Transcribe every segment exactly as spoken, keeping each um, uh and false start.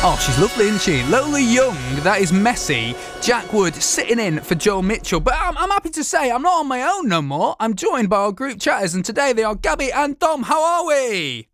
Oh, she's lovely, isn't she? Lola Young, that is Messy. Jack Wood sitting in for Joel Mitchell. But I'm, I'm happy to say I'm not on my own no more. I'm joined by our group chatters, and today they are Gabby and Dom. How are we?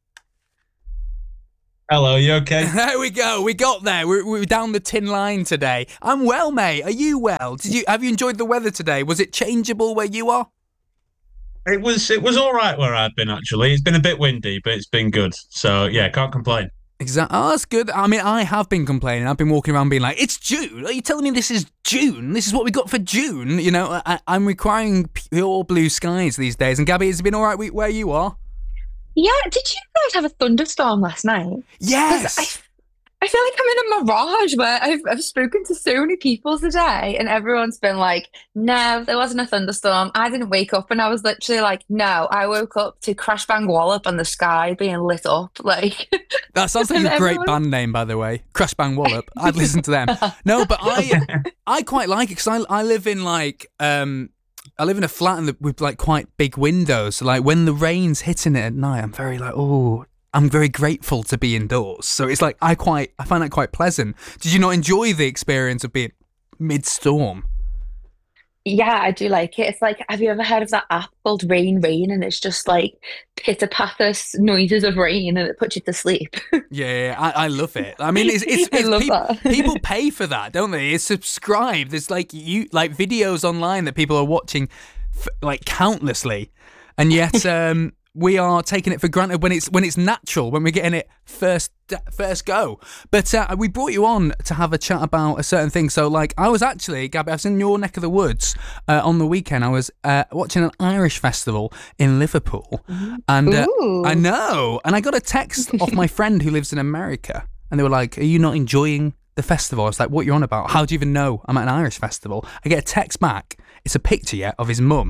Hello, you okay? There we go. We got there. We're, we're down the tin line today. I'm well, mate. Are you well? Did you have you enjoyed the weather today? Was it changeable where you are? It was it was all right where I've been actually. It's been a bit windy, but it's been good. So yeah, can't complain. Exactly. Oh, that's good. I mean, I have been complaining. I've been walking around being like, it's June. Are you telling me this is June? This is what we got for June? You know, I, I'm requiring pure blue skies these days. And Gabby, has it been all right where you are? Yeah, did you guys have a thunderstorm last night? 'Cause Yes. I, I feel like I'm in a mirage where I've, I've spoken to so many people today and everyone's been like, no, there wasn't a thunderstorm. I didn't wake up and I was literally like, no, I woke up to Crash Bang Wallop and the sky being lit up. Like, That sounds like and a great everyone- band name, by the way. Crash Bang Wallop. I'd listen to them. No, but I I quite like it because I, I live in like... um. I live in a flat in the, with like quite big windows. So like when the rain's hitting it at night, I'm very like, oh, I'm very grateful to be indoors. So it's like I quite, I find that quite pleasant. Did you not enjoy the experience of being mid-storm? Yeah, I do like it. It's like, have you ever heard of that app called Rain Rain? And it's just like pitter-patter s- noises of rain and it puts you to sleep. Yeah, I, I love it. I mean, it's it's, I it's love peop- that. people pay for that, don't they? It's subscribed. There's like you like videos online that people are watching, f- like countlessly, and yet um, we are taking it for granted when it's when it's natural, when we're getting it first first go. But uh, we brought you on to have a chat about a certain thing. So, like, I was actually, Gabby, I was in your neck of the woods uh, on the weekend. I was uh, watching an Irish festival in Liverpool, and uh, Ooh. I know, and I got a text off my friend who lives in America, and they were like, "Are you not enjoying the festival?" I was like, "What are you on about? How do you even know I'm at an Irish festival?" I get a text back. It's a picture, yeah, of his mum